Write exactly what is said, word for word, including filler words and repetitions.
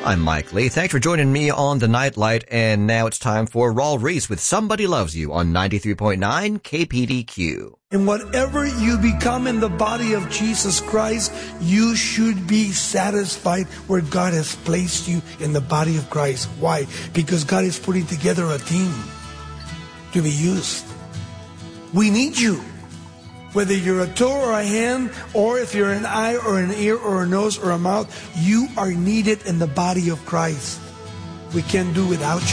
I'm Mike Lee. Thanks for joining me on the Nightlight, and now it's time for Raul Reese with Somebody Loves You on ninety-three point nine K P D Q. And whatever you become in the body of Jesus Christ, you should be satisfied where God has placed you in the body of Christ. Why? Because God is putting together a team to be used. We need you. Whether you're a toe or a hand, or if you're an eye or an ear or a nose or a mouth, you are needed in the body of Christ. We can't do without you.